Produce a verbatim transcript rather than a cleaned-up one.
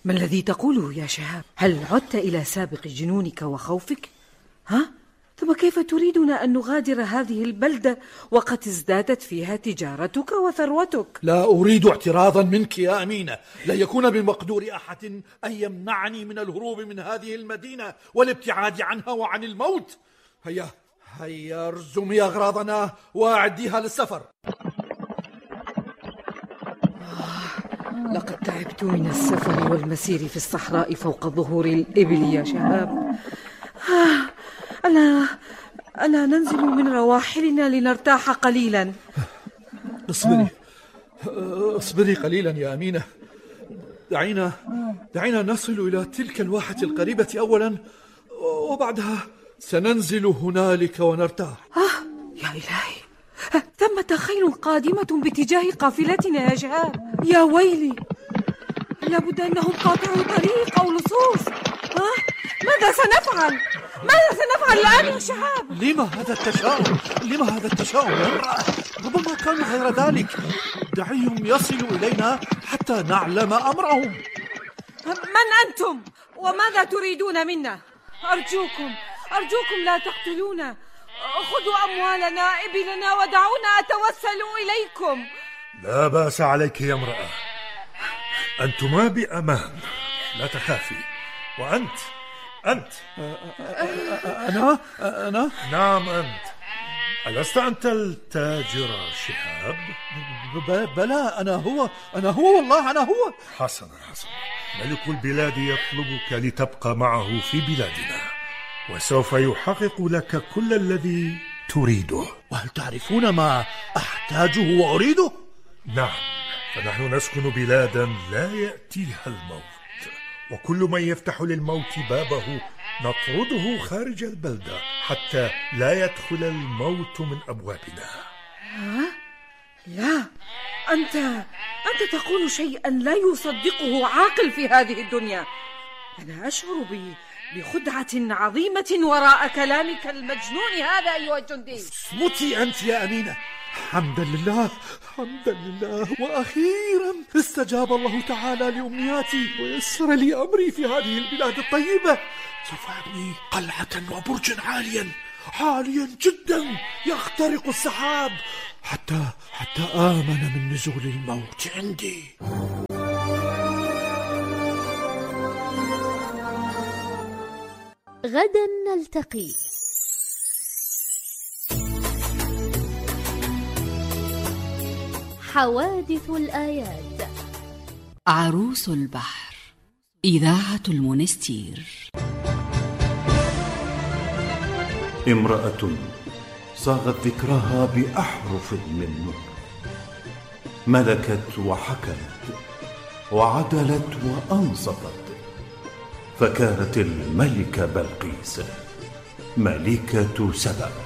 ما الذي تقوله يا شهاب؟ هل عدت إلى سابق جنونك وخوفك؟ ها؟ ثم كيف تريدنا أن نغادر هذه البلدة وقد ازدادت فيها تجارتك وثروتك؟ لا أريد اعتراضا منك يا أمينة. لا يكون بمقدور أحد أن يمنعني من الهروب من هذه المدينة والابتعاد عنها وعن الموت. هيا هيا ارزمي أغراضنا وأعديها للسفر. لقد تعبت من السفر والمسير في الصحراء فوق ظهور الإبل يا شهاب. ألا ألا ننزل من رواحلنا لنرتاح قليلا؟ اصبري اصبري قليلا يا أمينة. دعينا دعينا نصل إلى تلك الواحة القريبة أولا، وبعدها سننزل هنالك ونرتاح. آه يا إلهي، ثمة خيل قادمة باتجاه قافلتنا يا شهاب. يا ويلي، لابد أنهم قاطعوا طريق أو لصوص. آه ماذا سنفعل؟ ماذا سنفعل الآن يا شهاب؟ لما هذا التشاؤم؟ لما هذا التشاؤم يا امرأة؟ ربما كان غير ذلك. دعيهم يصلوا إلينا حتى نعلم أمرهم. من أنتم؟ وماذا تريدون منا؟ أرجوكم أرجوكم لا تقتلونا. خذوا أموالنا إبلنا ودعونا أتوسل إليكم. لا بأس عليك يا امرأة، أنتما بأمان، لا تخافي. وأنت أنت أنا أنا نعم أنت. ألست أنت التاجر شهاب؟ بلى أنا هو أنا هو والله أنا هو. حسنا حسنا، ملك البلاد يطلبك لتبقى معه في بلادنا، وسوف يحقق لك كل الذي تريده. وهل تعرفون ما أحتاجه وأريده؟ نعم، فنحن نسكن بلادا لا يأتيها الموت، وكل من يفتح للموت بابه نطرده خارج البلدة حتى لا يدخل الموت من أبوابنا. ها؟ لا، أنت أنت تقول شيئا لا يصدقه عاقل في هذه الدنيا. أنا أشعر ب بخدعة عظيمة وراء كلامك المجنون هذا أيها الجندي. اصمتي أنت يا أمينة. حمدا لله حمدا لله، وأخيرا استجاب الله تعالى لأمنياتي ويسر لي أمري في هذه البلاد الطيبة. سوف أبني قلعة وبرجا عاليا عاليا جدا يخترق السحاب حتى حتى آمن من نزول الموت عندي. غدا نلتقي. حوادث الآيات. عروس البحر، إذاعة المونستير. امرأة صاغت ذكرها بأحرف من نور، ملكت وحكمت وعدلت وأنصفت، فكانت الملكة بلقيس ملكة سبأ.